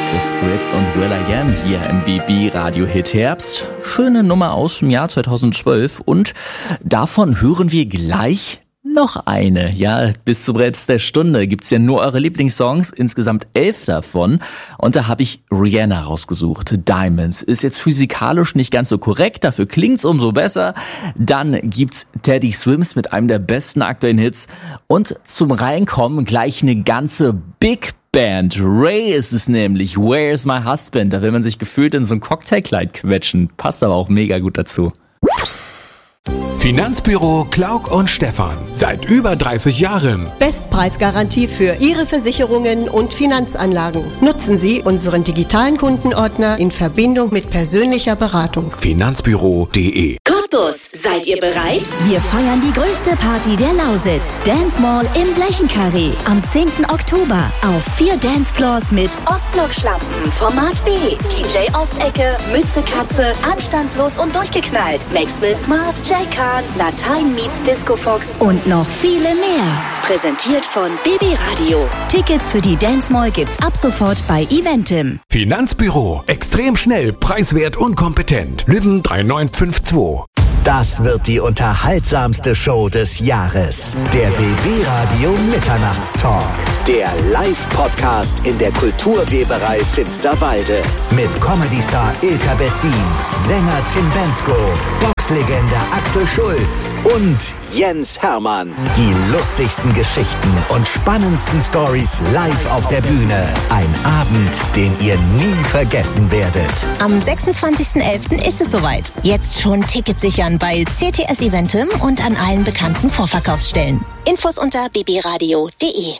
The Script und will.i.am hier im BB Radio Hit Herbst. Schöne Nummer aus dem Jahr 2012 und davon hören wir gleich noch eine. Ja, bis zum Rest der Stunde gibt's ja nur eure Lieblingssongs, insgesamt 11 davon. Und da habe ich Rihanna rausgesucht. Diamonds ist jetzt physikalisch nicht ganz so korrekt, dafür klingt's umso besser. Dann gibt's Teddy Swims mit einem der besten aktuellen Hits. Und zum Reinkommen gleich eine ganze Big Band. Ray ist es nämlich. Where's My Husband? Da will man sich gefühlt in so ein Cocktailkleid quetschen. Passt aber auch mega gut dazu. Finanzbüro Klauk und Stephan. Seit über 30 Jahren. Bestpreisgarantie für Ihre Versicherungen und Finanzanlagen. Nutzen Sie unseren digitalen Kundenordner in Verbindung mit persönlicher Beratung. Finanzbüro.de. Cottbus, seid ihr bereit? Wir feiern die größte Party der Lausitz. Dance Mall im Blechenkarree. Am 10. Oktober. Auf 4 Dancefloors mit Ostblock-Schlampen, Format B, DJ Ostecke, Mütze Katze, Anstandslos und durchgeknallt, Maxwell Smart, J.K., Latein meets Disco Fox und noch viele mehr. Präsentiert von BB Radio. Tickets für die Dance Mall gibt's ab sofort bei Eventim. Finanzbüro. Extrem schnell, preiswert und kompetent. Lübben 3952. Das wird die unterhaltsamste Show des Jahres. Der BB Radio Mitternachtstalk. Der Live-Podcast in der Kulturweberei Finsterwalde. Mit Comedy-Star Ilka Bessin, Sänger Tim Bendzko, Boxlegende Axel Schulz und Jens Hermann. Die lustigsten Geschichten und spannendsten Stories live auf der Bühne. Ein Abend, den ihr nie vergessen werdet. Am 26.11. ist es soweit. Jetzt schon Tickets sichern bei CTS Eventim und an allen bekannten Vorverkaufsstellen. Infos unter bbradio.de.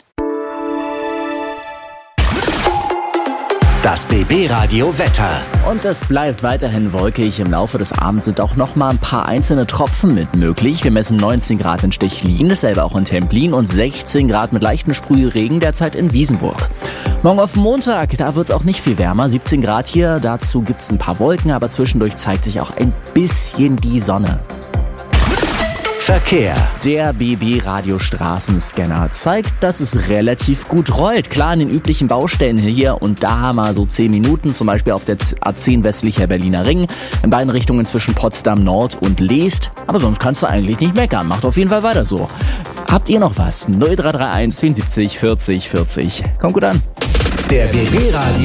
Das BB Radio Wetter. Und es bleibt weiterhin wolkig. Im Laufe des Abends sind auch noch mal ein paar einzelne Tropfen mit möglich. Wir messen 19 Grad in Stechlin, dasselbe auch in Templin und 16 Grad mit leichten Sprühregen derzeit in Wiesenburg. Morgen auf Montag, da wird's auch nicht viel wärmer, 17 Grad hier. Dazu gibt's ein paar Wolken, aber zwischendurch zeigt sich auch ein bisschen die Sonne. Verkehr. Der BB Radio Straßenscanner zeigt, dass es relativ gut rollt. Klar, an den üblichen Baustellen hier und da mal so 10 Minuten, zum Beispiel auf der A10 westlicher Berliner Ring, in beiden Richtungen zwischen Potsdam Nord und Leest. Aber sonst kannst du eigentlich nicht meckern. Macht auf jeden Fall weiter so. Habt ihr noch was? 0331 74 40 40. Kommt gut an. Der BB Radio